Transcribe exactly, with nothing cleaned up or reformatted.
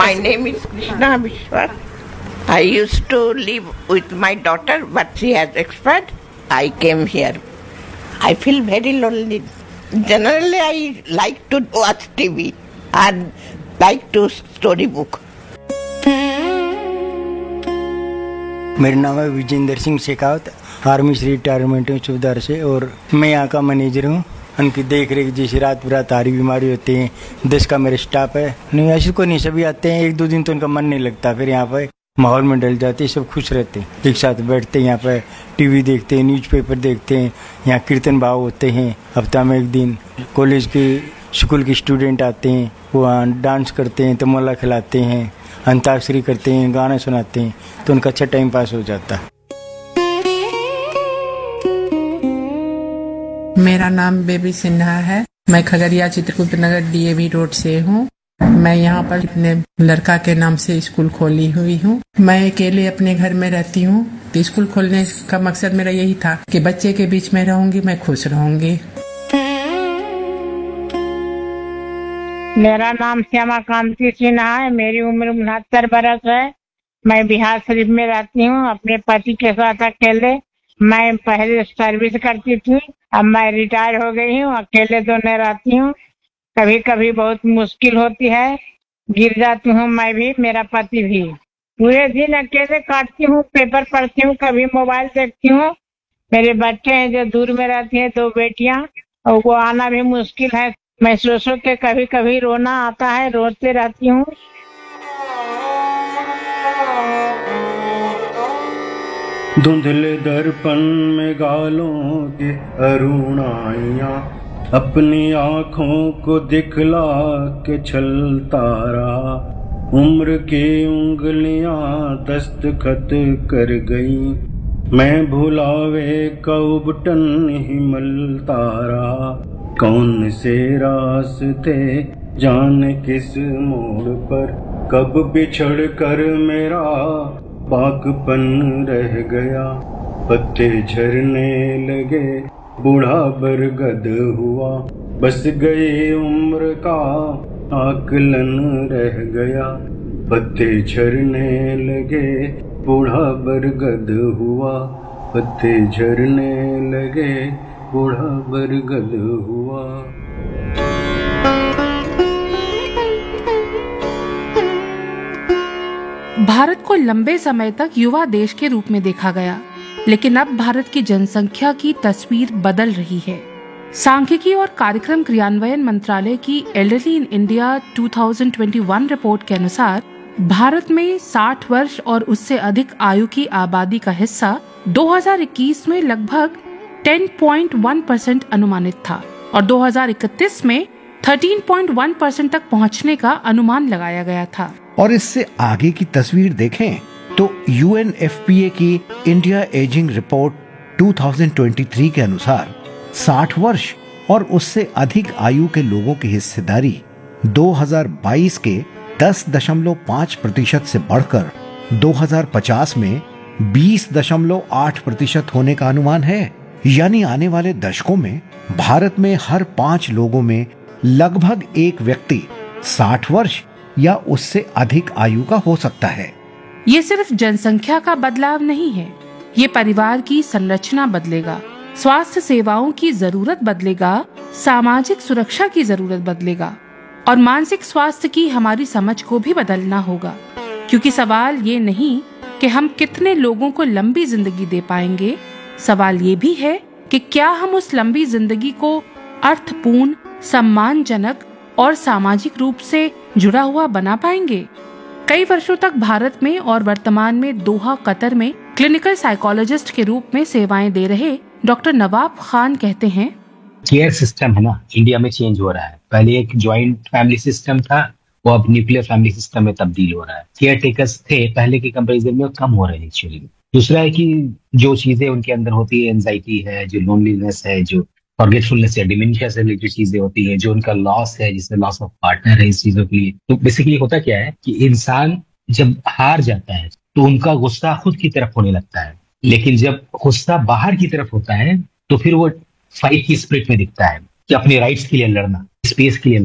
My name is Krishna Vishwas. I used to live with my daughter, but she has expired. I came here. I feel very lonely. Generally, I like to watch T V and like to storybook. मेरा नाम है Vijendra Singh Shekhawat, army से retirement हूँ चौधार से, और मैं यहाँ का मैनेजर हूँ। उनकी देख रेख जैसे रात बिरात हारी बीमारी होती है, दस का मेरा स्टाफ है। नहीं ऐसे को नहीं, सभी आते हैं, एक दो दिन तो उनका मन नहीं लगता, फिर यहाँ पे माहौल में डल जाते हैं, सब खुश रहते हैं, एक साथ बैठते हैं, यहाँ पे टीवी देखते हैं, न्यूज़पेपर देखते हैं, यहाँ कीर्तन भाव होते हैं हफ्ता में एक दिन। कॉलेज के स्कूल के स्टूडेंट आते हैं, वो डांस करते हैं, तमोला खिलाते हैं, अंताक्षरी करते हैं, गाना सुनाते हैं, तो उनका अच्छा टाइम पास हो जाता है। मेरा नाम बेबी सिन्हा है। मैं खगड़िया चित्रकूट नगर डीएवी रोड से हूँ। मैं यहाँ पर अपने लड़का के नाम से स्कूल खोली हुई हूँ। मैं अकेले अपने घर में रहती हूँ, तो स्कूल खोलने का मकसद मेरा यही था कि बच्चे के बीच में रहूंगी, मैं खुश रहूंगी। मेरा नाम श्यामा कांति सिन्हा है। मेरी उम्र उनहत्तर बरस है। मैं बिहार शरीफ में रहती हूँ अपने पति के साथ अकेले। मैं पहले सर्विस करती थी, अब मैं रिटायर हो गई हूँ, अकेले दोनों रहती हूँ। कभी कभी बहुत मुश्किल होती है, गिर जाती हूँ मैं भी, मेरा पति भी। पूरे दिन अकेले काटती हूँ, पेपर पढ़ती हूँ, कभी मोबाइल देखती हूँ। मेरे बच्चे हैं जो दूर में रहती हैं, दो बेटियाँ, और वो आना भी मुश्किल है। मैं सोच सोच के कभी कभी रोना आता है, रोते रहती हूँ। धुंधले दर्पण में गालों के अरुणाइयां, अपनी आँखों को दिखला के छलता रहा। उम्र की उंगलियां दस्तखत कर गई, मैं भुलावे का उबटन ही मलता रहा। कौन से रास्ते जाने किस मोड़ पर, कब बिछड़ कर मेरा बागपन रह गया। पत्ते झरने लगे, बूढ़ा बरगद हुआ, बस गई उम्र का आकलन रह गया। पत्ते झरने लगे, बूढ़ा बरगद हुआ, पत्ते झरने लगे, बूढ़ा बरगद हुआ। भारत को लंबे समय तक युवा देश के रूप में देखा गया, लेकिन अब भारत की जनसंख्या की तस्वीर बदल रही है। सांख्यिकी और कार्यक्रम क्रियान्वयन मंत्रालय की एल्डरली इन इंडिया दो हज़ार इक्कीस रिपोर्ट के अनुसार भारत में साठ वर्ष और उससे अधिक आयु की आबादी का हिस्सा दो हज़ार इक्कीस में लगभग दस पॉइंट एक परसेंट अनुमानित था और दो हज़ार इकतीस में तेरह पॉइंट एक परसेंट तक पहुंचने का अनुमान लगाया गया था। और इससे आगे की तस्वीर देखें तो यूएनएफपीए की इंडिया एजिंग रिपोर्ट दो हज़ार तेईस के अनुसार साठ वर्ष और उससे अधिक आयु के लोगों की हिस्सेदारी दो हज़ार बाईस के दस दशमलव पाँच प्रतिशत से बढ़कर दो हज़ार पचास में बीस दशमलव आठ प्रतिशत होने का अनुमान है। यानी आने वाले दशकों में भारत में हर पांच लोगों में लगभग एक व्यक्ति साठ वर्ष या उससे अधिक आयु का हो सकता है। ये सिर्फ जनसंख्या का बदलाव नहीं है, ये परिवार की संरचना बदलेगा, स्वास्थ्य सेवाओं की जरूरत बदलेगा, सामाजिक सुरक्षा की जरूरत बदलेगा और मानसिक स्वास्थ्य की हमारी समझ को भी बदलना होगा। क्योंकि सवाल ये नहीं कि हम कितने लोगों को लंबी जिंदगी दे पाएंगे, सवाल ये भी है कि क्या हम उस लंबी जिंदगी को अर्थपूर्ण, सम्मानजनक और सामाजिक रूप से जुड़ा हुआ बना पाएंगे। कई वर्षों तक भारत में और वर्तमान में दोहा कतर में क्लिनिकल साइकोलॉजिस्ट के रूप में सेवाएं दे रहे डॉक्टर नवाब खान कहते हैं, केयर सिस्टम है ना, इंडिया में चेंज हो रहा है। पहले एक ज्वाइंट फैमिली सिस्टम था, वो अब न्यूक्लियर फैमिली सिस्टम में तब्दील हो रहा है। केयर टेकर्स थे पहले के कंपैरिजन में, कम हो रहे हैं एक्चुअली। दूसरा है कि जो चीजें उनके अंदर होती है, एंजाइटी है, जो लोनलीनेस है, जो फॉरगेटफुलनेस या डिमेंशिया से रिलेटेड चीजें होती है, जो उनका लॉस है, जिसमें लॉस ऑफ पार्टनर है, इस चीजों के लिए। तो बेसिकली होता क्या है कि इंसान जब हार जाता है तो उनका गुस्सा खुद की तरफ होने लगता है, लेकिन जब गुस्सा बाहर की तरफ होता है तो फिर वो फाइट की स्पिरिट में दिखता है कि अपने राइट्स के लिए लड़ना, स्पेस के लिए